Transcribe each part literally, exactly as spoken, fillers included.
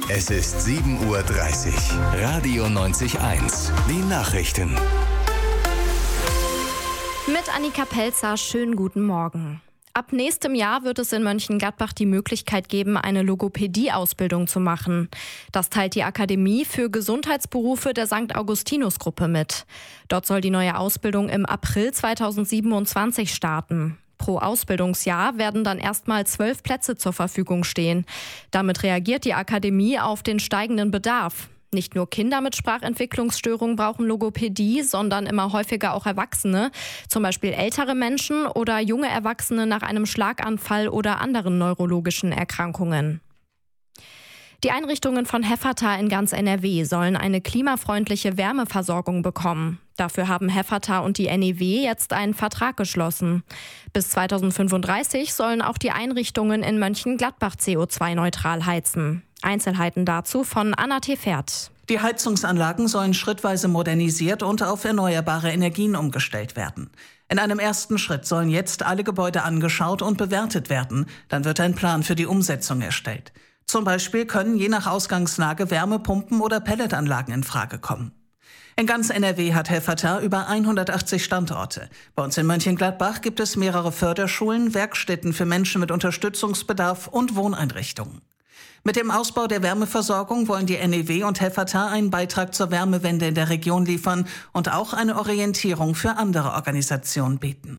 Es ist sieben Uhr dreißig. Radio neunzig eins. Die Nachrichten. Mit Annika Pelzer, schönen guten Morgen. Ab nächstem Jahr wird es in Mönchengladbach die Möglichkeit geben, eine Logopädie-Ausbildung zu machen. Das teilt die Akademie für Gesundheitsberufe der Sankt Augustinus-Gruppe mit. Dort soll die neue Ausbildung im April zweitausendsiebenundzwanzig starten. Pro Ausbildungsjahr werden dann erstmal zwölf Plätze zur Verfügung stehen. Damit reagiert die Akademie auf den steigenden Bedarf. Nicht nur Kinder mit Sprachentwicklungsstörungen brauchen Logopädie, sondern immer häufiger auch Erwachsene, zum Beispiel ältere Menschen oder junge Erwachsene nach einem Schlaganfall oder anderen neurologischen Erkrankungen. Die Einrichtungen von Hefferta in ganz N R W sollen eine klimafreundliche Wärmeversorgung bekommen. Dafür haben Hefferta und die N E W jetzt einen Vertrag geschlossen. Bis zweitausendfünfunddreißig sollen auch die Einrichtungen in Mönchengladbach C O zwei neutral heizen. Einzelheiten dazu von Anna Tefert. Die Heizungsanlagen sollen schrittweise modernisiert und auf erneuerbare Energien umgestellt werden. In einem ersten Schritt sollen jetzt alle Gebäude angeschaut und bewertet werden. Dann wird ein Plan für die Umsetzung erstellt. Zum Beispiel können je nach Ausgangslage Wärmepumpen oder Pelletanlagen in Frage kommen. In ganz N R W hat Hefferta über hundertachtzig Standorte. Bei uns in Mönchengladbach gibt es mehrere Förderschulen, Werkstätten für Menschen mit Unterstützungsbedarf und Wohneinrichtungen. Mit dem Ausbau der Wärmeversorgung wollen die N E W und Hefferta einen Beitrag zur Wärmewende in der Region liefern und auch eine Orientierung für andere Organisationen bieten.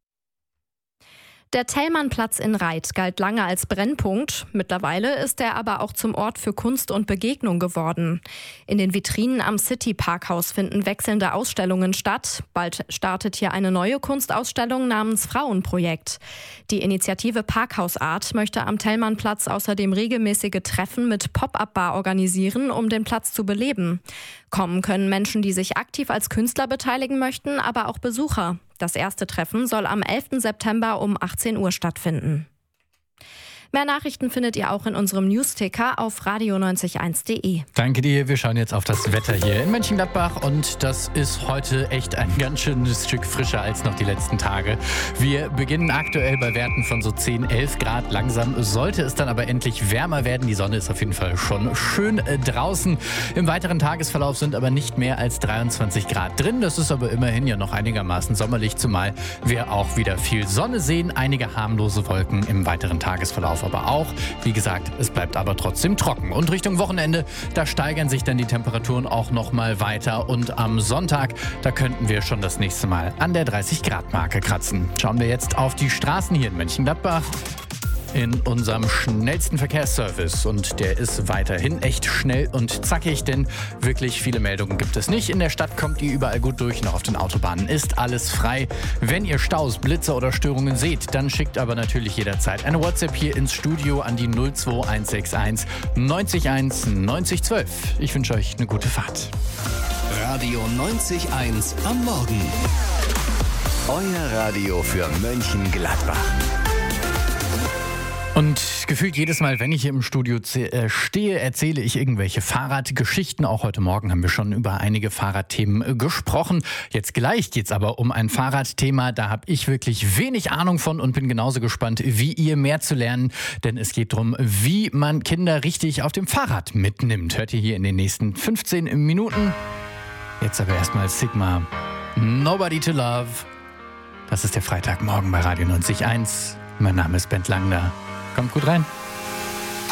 Der Thälmannplatz in Reit galt lange als Brennpunkt. Mittlerweile ist er aber auch zum Ort für Kunst und Begegnung geworden. In den Vitrinen am City Parkhaus finden wechselnde Ausstellungen statt. Bald startet hier eine neue Kunstausstellung namens Frauenprojekt. Die Initiative Parkhausart möchte am Thälmannplatz außerdem regelmäßige Treffen mit Pop-up-Bar organisieren, um den Platz zu beleben. Kommen können Menschen, die sich aktiv als Künstler beteiligen möchten, aber auch Besucher. Das erste Treffen soll am elften September um achtzehn Uhr stattfinden. Mehr Nachrichten findet ihr auch in unserem Newsticker auf radio neunzig eins punkt de. Danke dir. Wir schauen jetzt auf das Wetter hier in Mönchengladbach und das ist heute echt ein ganz schönes Stück frischer als noch die letzten Tage. Wir beginnen aktuell bei Werten von so zehn, elf Grad. Langsam sollte es dann aber endlich wärmer werden. Die Sonne ist auf jeden Fall schon schön äh, draußen. Im weiteren Tagesverlauf sind aber nicht mehr als dreiundzwanzig Grad drin. Das ist aber immerhin ja noch einigermaßen sommerlich, zumal wir auch wieder viel Sonne sehen. Einige harmlose Wolken im weiteren Tagesverlauf. Aber auch, wie gesagt, es bleibt aber trotzdem trocken. Und Richtung Wochenende, da steigern sich dann die Temperaturen auch noch mal weiter. Und am Sonntag, da könnten wir schon das nächste Mal an der dreißig Grad Marke kratzen. Schauen wir jetzt auf die Straßen hier in Mönchengladbach. In unserem schnellsten Verkehrsservice und der ist weiterhin echt schnell und zackig, denn wirklich viele Meldungen gibt es nicht. In der Stadt kommt ihr überall gut durch, noch auf den Autobahnen ist alles frei. Wenn ihr Staus, Blitzer oder Störungen seht, dann schickt aber natürlich jederzeit eine WhatsApp hier ins Studio an die null zwei eins sechs eins neunzig eins neunzig zwölf. Ich wünsche euch eine gute Fahrt. Radio neunzig eins am Morgen. Euer Radio für Mönchengladbach. Und gefühlt jedes Mal, wenn ich hier im Studio stehe, erzähle ich irgendwelche Fahrradgeschichten. Auch heute Morgen haben wir schon über einige Fahrradthemen gesprochen. Jetzt gleich geht's aber um ein Fahrradthema. Da habe ich wirklich wenig Ahnung von und bin genauso gespannt wie ihr, mehr zu lernen. Denn es geht darum, wie man Kinder richtig auf dem Fahrrad mitnimmt. Hört ihr hier in den nächsten fünfzehn Minuten. Jetzt aber erstmal Sigma. Nobody to Love. Das ist der Freitagmorgen bei Radio neunzig Eins. Mein Name ist Bent Langner. Kommt gut rein.